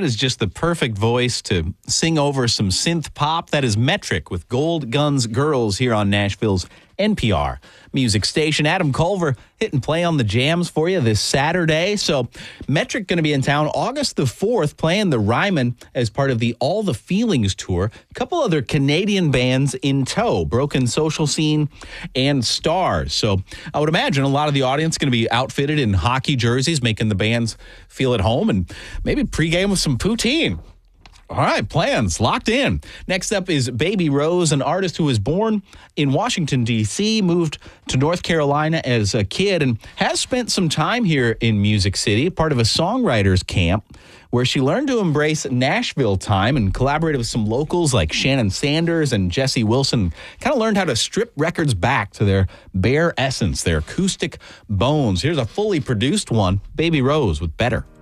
That is just the perfect voice to sing over some synth pop. That is Metric with Gold Guns Girls here on Nashville's NPR music station. Adam Culver hitting play on the jams for you this Saturday. So Metric going to be in town August the 4th playing the Ryman as part of the All the Feelings tour. A couple other Canadian bands in tow, Broken Social Scene and Stars. So I would imagine a lot of the audience going to be outfitted in hockey jerseys, making the bands feel at home, and maybe pregame with some poutine. All right, plans locked in. Next up is Baby Rose, an artist who was born in Washington, D.C., moved to North Carolina as a kid, and has spent some time here in Music City, part of a songwriters camp, where she learned to embrace Nashville time and collaborated with some locals like Shannon Sanders and Jesse Wilson. Kind of learned how to strip records back to their bare essence, their acoustic bones. Here's a fully produced one, Baby Rose with Better.